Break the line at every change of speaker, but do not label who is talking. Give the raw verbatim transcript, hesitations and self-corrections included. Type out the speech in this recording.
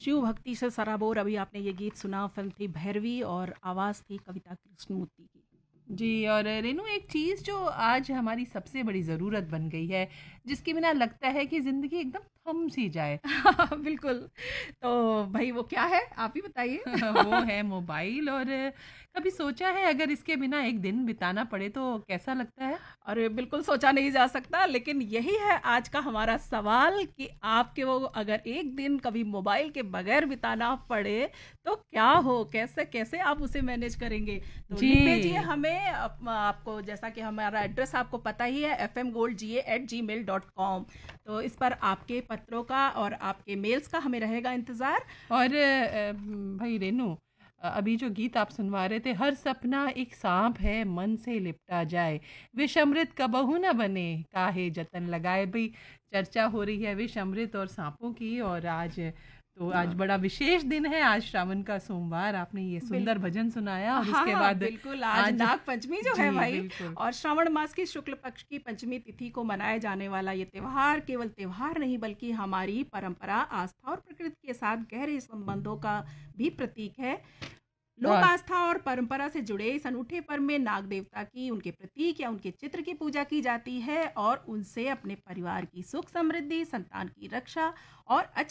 शिव भक्ति से सराबोर अभी आपने ये गीत सुना, फिल्म थी भैरवी और आवाज़ थी कविता कृष्णमूर्ति की।
जी। और रेनू, एक चीज़ जो आज हमारी सबसे बड़ी ज़रूरत बन गई है, जिसके बिना लगता है कि ज़िंदगी एकदम थम सी जाए।
बिल्कुल। तो भई वो क्या है? आप ही बताइए।
वो है मोबाइल। और कभी सोचा है अगर इसके बिना एक दिन बिताना पड़े तो कैसा लगता है?
अरे बिल्कुल सोचा नहीं जा सकता, लेकिन यही है आज का हमारा सवाल कि आपके वो अगर एक दिन कभी मोबाइल के बगैर बिताना पड़े तो क्या हो, कैसे कैसे आप उसे मैनेज करेंगे? तो
जी।
लिख भेजिए हमें। आप, आपको जैसा कि हमारा एड्रेस आपको पता ही है, एफ एम गोल्ड जी ए एट जी मेल डॉट कॉम। तो इस पर आपके पत्रों का और आपके मेल्स का हमें रहेगा इंतज़ार।
और अ, भाई रेनू, अ, अभी जो गीत आप सुनवा रहे थे, हर सपना एक सांप है मन से लिपटा जाए, विष अमृत कबहू न बने, काहे जतन लगाए। भाई, चर्चा हो रही है विष अमृत और सांपों की। और आज तो आज बड़ा विशेष दिन है, आज श्रावण का सोमवार। आपने ये सुंदर
बिल्कुल।
भजन सुनाया और
हाँ
उसके
हाँ
बाद
बिल्कुल, आज
आज
नाग पंचमी जो है
जी
भाई,
बिल्कुल।
और श्रावण मास की शुक्ल पक्ष की पंचमी तिथि को मनाए जाने वाला ये त्योहार केवल त्योहार नहीं बल्कि हमारी परंपरा, आस्था और प्रकृति के साथ गहरे संबंधों का भी प्रतीक है। लोक
और
आस्था और परंपरा से जुड़े इस अनूठे पर्व में नाग देवता की, उनके प्रतीक या उनके चित्र की पूजा की जाती है और उनसे अपने परिवार की सुख समृद्धि, संतान की रक्षा और